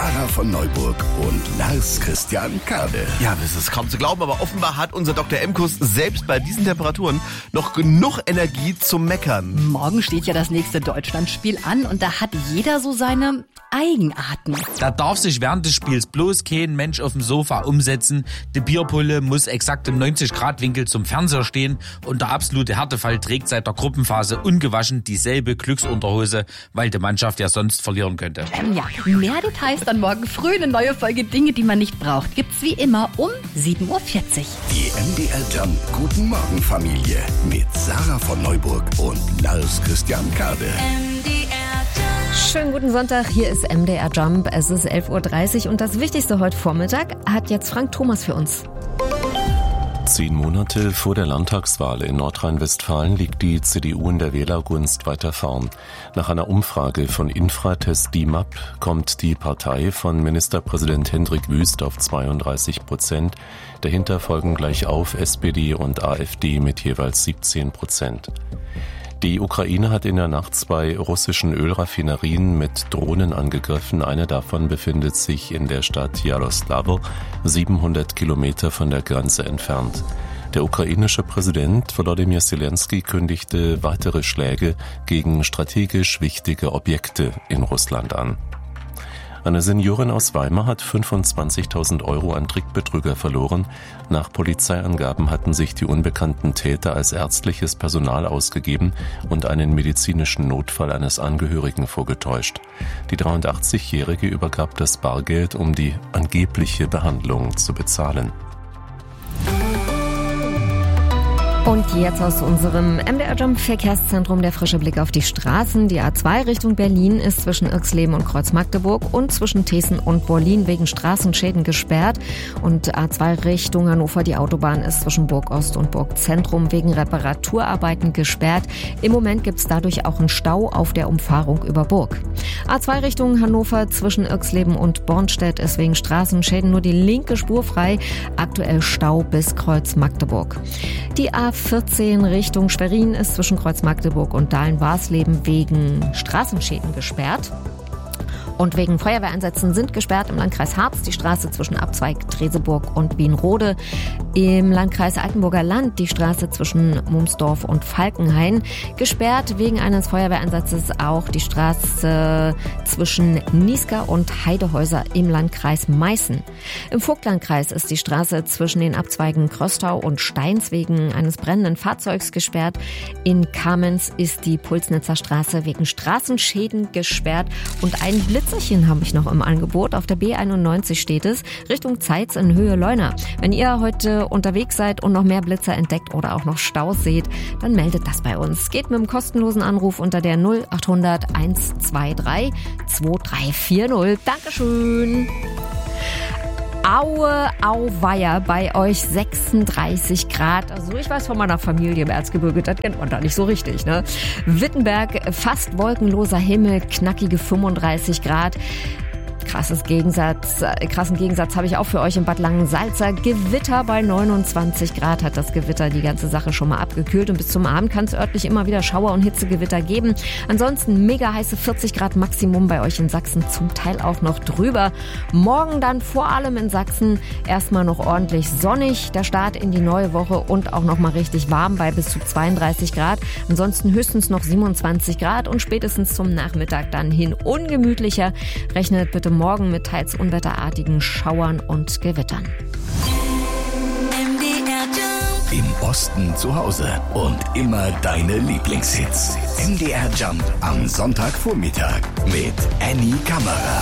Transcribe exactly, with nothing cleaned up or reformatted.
Sarah von Neuburg und Lars Christian Kade. Ja, das ist kaum zu glauben, aber offenbar hat unser Doktor Emkus selbst bei diesen Temperaturen noch genug Energie zum Meckern. Morgen steht ja das nächste Deutschlandspiel an und da hat jeder so seine Eigenarten. Da darf sich während des Spiels bloß kein Mensch auf dem Sofa umsetzen. Die Bierpulle muss exakt im neunzig Grad Winkel zum Fernseher stehen und der absolute Härtefall trägt seit der Gruppenphase ungewaschen dieselbe Glücksunterhose, weil die Mannschaft ja sonst verlieren könnte. Ähm, ja, mehr Details dann morgen früh. Eine neue Folge Dinge, die man nicht braucht, gibt's wie immer um sieben Uhr vierzig. Die M D R Jump Guten Morgen Familie mit Sarah von Neuburg und Lars Christian Kade. Schönen guten Sonntag, hier ist M D R Jump. Es ist elf Uhr dreißig und das Wichtigste heute Vormittag hat jetzt Frank Thomas für uns. Zehn Monate vor der Landtagswahl in Nordrhein-Westfalen liegt die C D U in der Wählergunst weiter vorn. Nach einer Umfrage von Infratest D I M A P kommt die Partei von Ministerpräsident Hendrik Wüst auf zweiunddreißig Prozent. Dahinter folgen gleich auf S P D und A f D mit jeweils siebzehn Prozent. Die Ukraine hat in der Nacht zwei russischen Ölraffinerien mit Drohnen angegriffen. Eine davon befindet sich in der Stadt Jaroslawl, siebenhundert Kilometer von der Grenze entfernt. Der ukrainische Präsident Volodymyr Zelensky kündigte weitere Schläge gegen strategisch wichtige Objekte in Russland an. Eine Seniorin aus Weimar hat fünfundzwanzigtausend Euro an Trickbetrüger verloren. Nach Polizeiangaben hatten sich die unbekannten Täter als ärztliches Personal ausgegeben und einen medizinischen Notfall eines Angehörigen vorgetäuscht. Die dreiundachtzigjährige übergab das Bargeld, um die angebliche Behandlung zu bezahlen. Und jetzt aus unserem M D R Jump Verkehrszentrum der frische Blick auf die Straßen. Die A zwei Richtung Berlin ist zwischen Irxleben und Kreuz-Magdeburg und zwischen Thesen und Borlin wegen Straßenschäden gesperrt. Und A zwei Richtung Hannover, die Autobahn ist zwischen Burg-Ost und Burg-Zentrum wegen Reparaturarbeiten gesperrt. Im Moment gibt es dadurch auch einen Stau auf der Umfahrung über Burg. A zwei Richtung Hannover zwischen Irxleben und Bornstedt ist wegen Straßenschäden nur die linke Spur frei. Aktuell Stau bis Kreuz-Magdeburg. Die A vierzehn Richtung Schwerin ist zwischen Kreuz-Magdeburg und Dahlen-Warsleben wegen Straßenschäden gesperrt. Und wegen Feuerwehreinsätzen sind gesperrt im Landkreis Harz die Straße zwischen Abzweig Treseburg und Wienrode. Im Landkreis Altenburger Land die Straße zwischen Mumsdorf und Falkenhain. Gesperrt wegen eines Feuerwehreinsatzes auch die Straße zwischen Niesker und Heidehäuser im Landkreis Meißen. Im Vogtlandkreis ist die Straße zwischen den Abzweigen Krostau und Steins wegen eines brennenden Fahrzeugs gesperrt. In Kamenz ist die Pulsnitzer Straße wegen Straßenschäden gesperrt und ein Blitzerchen habe ich noch im Angebot. Auf der B einundneunzig steht es, Richtung Zeitz in Höhe Leuna. Wenn ihr heute unterwegs seid und noch mehr Blitzer entdeckt oder auch noch Staus seht, dann meldet das bei uns. Geht mit einem kostenlosen Anruf unter der null achthundert hundertzweiundzwanzig zweiunddreißig vierzig. Dankeschön. Aue, auweia, bei euch sechsunddreißig Grad. Also ich weiß von meiner Familie im Erzgebirge, das kennt man da nicht so richtig, ne? Wittenberg, fast wolkenloser Himmel, knackige fünfunddreißig Grad. Krasses Gegensatz, äh, krassen Gegensatz habe ich auch für euch in Bad Langensalza. Gewitter bei neunundzwanzig Grad hat das Gewitter die ganze Sache schon mal abgekühlt und bis zum Abend kann es örtlich immer wieder Schauer- und Hitzegewitter geben. Ansonsten mega heiße vierzig Grad Maximum bei euch in Sachsen, zum Teil auch noch drüber. Morgen dann vor allem in Sachsen erstmal noch ordentlich sonnig, der Start in die neue Woche und auch noch mal richtig warm bei bis zu zweiunddreißig Grad. Ansonsten höchstens noch siebenundzwanzig Grad und spätestens zum Nachmittag dann hin ungemütlicher. Rechnet bitte morgen mit teils unwetterartigen Schauern und Gewittern. Im Osten zu Hause und immer deine Lieblingshits. M D R Jump am Sonntagvormittag mit Annie Kammerer.